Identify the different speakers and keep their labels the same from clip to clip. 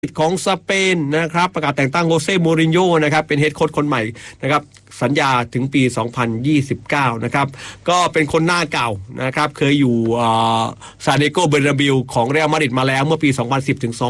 Speaker 1: ของสเปนนะครับประกาศแต่งตั้งโฮเซ่มูรินโญ่นะครับเป็นเฮดโค้ชคนใหม่นะครับสัญญาถึงปี 2029 นะครับก็เป็นคนหน้าเก่านะครับเคยอยู่ซานติอาโกเบอร์นาบิลของเรอัลมาดริดมาแล้วเมื่อปี 2010 ถึง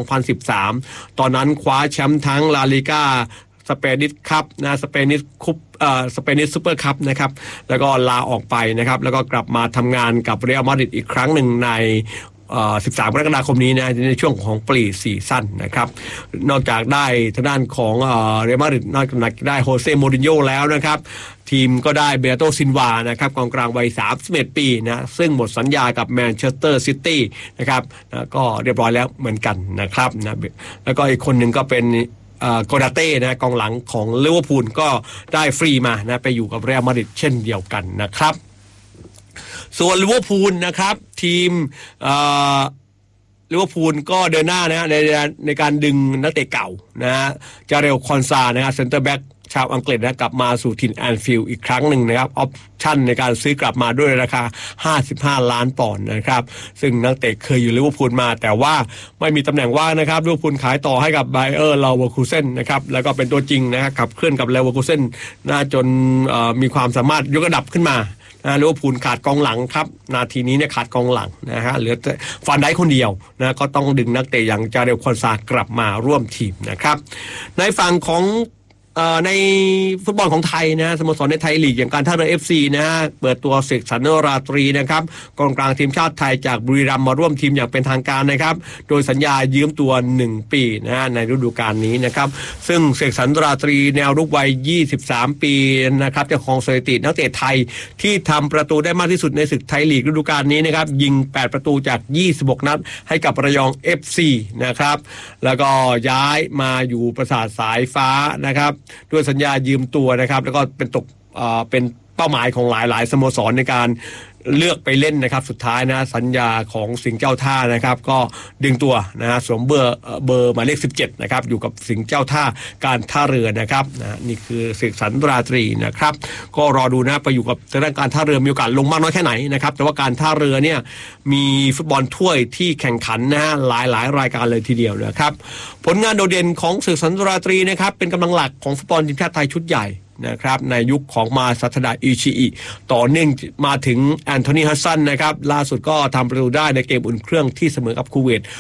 Speaker 1: 2013 ตอนนั้นคว้าแชมป์ทั้งลาลิก้าสเปนิชคัพนะสเปนิชคุปสเปนิชซูเปอร์คัพนะครับแล้วก็ลาออกไปนะครับแล้วก็กลับมาทำงานกับเรอัลมาดริดอีกครั้งหนึ่งใน13 กรกฎาคมนี้นะในช่วงของปลีซีซั่นนะครับนอกจากได้ทางด้านของเรอัลมาดริดนอกจากได้โฮเซ่มูรินโญ่แล้วนะครับทีมก็ได้เบร์โตซินวานะครับกองกลางวัย31 ปีนะซึ่งหมดสัญญากับแมนเชสเตอร์ซิตี้นะครับก็เรียบร้อยแล้วเหมือนกันนะครับนะแล้วก็อีกคนหนึ่งก็เป็นโกดาเต้นะกองหลังของลิเวอร์พูลก็ได้ฟรีมานะไปอยู่กับเรอัลมาดริดเช่นเดียวกันนะครับส่วนลิเวอร์พูลนะครับทีมลิเวอร์พูลก็เดินหน้านะในการดึงนักเตะเก่านะจาเรลคอนซานะครับเซ็นเตอร์แบ็กชาวอังกฤษนะกลับมาสู่ถิ่นแอนฟิลด์อีกครั้งหนึ่งนะครับออปชั่นในการซื้อกลับมาด้วยราคา55 ล้านปอนด์นะครับซึ่งนักเตะเคยอยู่ลิเวอร์พูลมาแต่ว่าไม่มีตำแหน่งว่างนะครับลิเวอร์พูลขายต่อให้กับไบเออร์เลเวอร์คูเซ่นนะครับแล้วก็เป็นตัวจริงนะครับขับเคลื่อนกับเลเวอร์คูเซ่นจนมีความสามารถยกระดับขึ้นมาลิเวอร์พูลขาดกองหลังครับนาทีนี้เนี่ยขาดกองหลังนะฮะเหลือฟันไดคนเดียวนะก็ต้องดึงนักเตะอย่างจาเรลคอนซากลับมาร่วมทีมนะครับในฝั่งของในฟุตบอลของไทยนะสโมสรในไทยลีกอย่างการท่าเรือ FC นะฮะเปิดตัวเสกสรรราตรีนะครับกองกลางทีมชาติไทยจากบุรีรัมย์มาร่วมทีมอย่างเป็นทางการนะครับโดยสัญญายืมตัว1 ปีนะฮะในฤดูกาลนี้นะครับซึ่งเสกสรรราตรีแนวรุกวัย23 ปีนะครับเจ้าของสถิตินักเตะไทยที่ทำประตูได้มากที่สุดในศึกไทยลีกฤดูกาลนี้นะครับยิง8 ประตูจาก26 นัดให้กับระยอง FC นะครับแล้วก็ย้ายมาอยู่ปราสาทสายฟ้านะครับด้วยสัญญายืมตัวนะครับแล้วก็เป็นเป้าหมายของหลายสโมสรในการเลือกไปเล่นนะครับสุดท้ายนะสัญญาของสิงห์เจ้าท่านะครับก็ดึงตัวนะฮะสวมเบอร์หมายเลข17นะครับอยู่กับสิงห์เจ้าท่าการท่าเรือนะครับนะนี่คือเสกสรรราตรีนะครับก็รอดูนะไปอยู่กับทางด้านการท่าเรือมีโอกาสลงมากน้อยแค่ไหนนะครับแต่ว่าการท่าเรือเนี่ยมีฟุตบอลถ้วยที่แข่งขันนะฮะหลายรายการเลยทีเดียวนะครับผลงานโดดเด่นของเสกสรรราตรีนะครับเป็นกำลังหลักของฟุตบอลทีมชาติไทยชุดใหญ่นะครับในยุคของมาซัตดาอิชิอิต่อเนื่องมาถึงแอนโทนีฮัสซันนะครับล่าสุดก็ทำประตูได้ในเกมอุ่นเครื่องที่เสมอกับคูเวต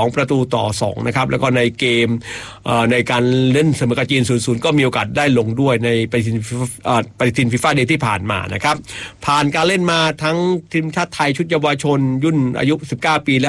Speaker 1: 2-2นะครับแล้วก็ในเกมในการเล่นเสมอกับจีน 0-0 ก็มีโอกาสได้ลงด้วยในปฏิทินฟีฟ่าเดย์ที่ผ่านมานะครับผ่านการเล่นมาทั้งทีมชาติไทยชุดเยาวชนรุ่นอายุ19 ปีและ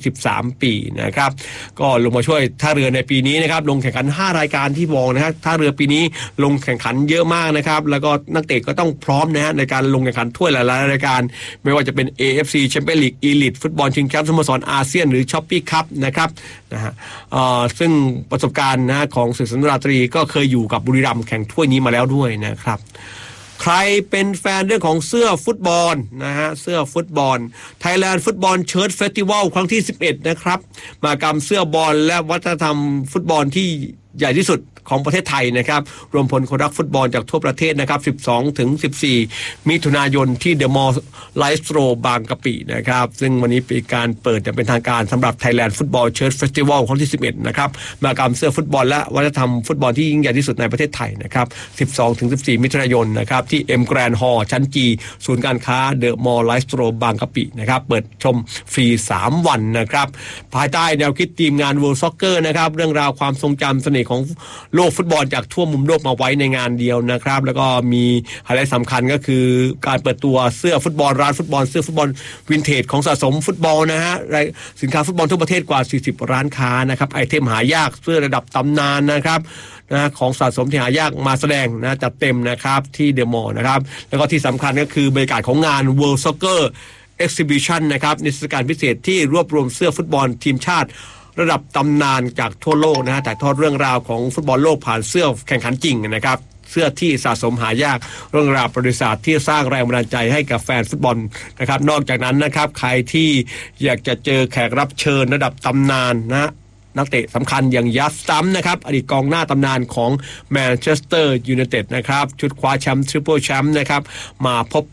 Speaker 1: 23 ปีนะครับก็ลงมาช่วยท่าเรือในปีนี้นะครับลงแข่งขัน5 รายการที่บอกนะครับท่าเรือปีนี้ลงแข่งขันเยอะมากนะครับแล้วก็นักเตะก็ต้องพร้อมนะฮะในการลงแข่งขันถ้วยหลายๆรายการไม่ว่าจะเป็น AFC Champions League Elite ฟุตบอลชิงแชมป์สโมสรอาเซียนหรือ Shopee Cup นะครับนะฮะซึ่งประสบการณ์นะของเสกสรรราตรีก็เคยอยู่กับบุรีรัมย์แข่งถ้วยนี้มาแล้วด้วยนะครับใครเป็นแฟนเรื่องของเสื้อฟุตบอลนะฮะเสื้อฟุตบอล Thailand Football Shirt Festival ครั้งที่11นะครับมหกรรมเสื้อบอลและวัฒนธรรมฟุตบอลที่ใหญ่ที่สุดของประเทศไทยนะครับรวมพลคนรักฟุตบอลจากทั่วประเทศนะครับ12 ถึง 14 มิถุนายนที่เดอะมอลล์ไลฟ์สโตร์บางกะปินะครับซึ่งวันนี้เป็นการเปิดอย่างเป็นทางการสำหรับ Thailand Football Shirt Festival ครั้งที่11นะครับมหกรรมเสื้อฟุตบอลและวัฒนธรรมฟุตบอลที่ยิ่งใหญ่ที่สุดในประเทศไทยนะครับ12 ถึง 14 มิถุนายนนะครับที่ M Grand Hall ชั้น G ศูนย์การค้าเดอะมอลล์ไลฟ์สโตร์บางกะปินะครับเปิดชมฟรี3 วันนะครับภายใต้แนวคิดทีมงาน World Soccer นะครับเรื่องราวความทรงจำเสน่ห์ของโลกฟุตบอลจากทั่วมุมโลกมาไว้ในงานเดียวนะครับแล้วก็มีไฮไลท์สำคัญก็คือการเปิดตัวเสื้อฟุตบอลร้านฟุตบอลเสื้อฟุตบอลวินเทจของสะสมฟุตบอลนะฮะสินค้าฟุตบอลทั่วประเทศกว่า40 ร้านค้านะครับไอเทมหายากเสื้อระดับตำนานนะครับนะของสะสมที่หายากมาแสดงนะจัดเต็มนะครับที่เดอะมอลล์นะครับแล้วก็ที่สำคัญก็คือบรรยากาศของงาน World Soccer Exhibition นะครับนิทรรศการพิเศษที่รวบรวมเสื้อฟุตบอลทีมชาติระดับตำนานจากทั่วโลกนะฮะถ่ายทอดเรื่องราวของฟุตบอลโลกผ่านเสื้อแข่งขันจริงนะครับเสื้อที่สะสมหายากเรื่องราวประวัติศาสตร์ที่สร้างแรงบันดาลใจให้กับแฟนฟุตบอลนะครับนอกจากนั้นนะครับใครที่อยากจะเจอแขกรับเชิญระดับตำนานนะนักเตะสำคัญอย่างยัสตัมนะครับอดีตกองหน้าตำนานของแมนเชสเตอร์ยูไนเต็ดนะครับชุดคว้าแชมป์ทริปเปิลแชมป์นะครับมาพบปะ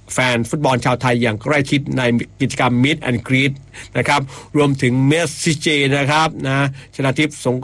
Speaker 1: แฟนฟุตบอลชาวไทยอย่างใกล้ชิดในกิจกรรม Meet and Greet นะครับรวมถึงเมสซิเจนะครับนะชนาทิพย์สง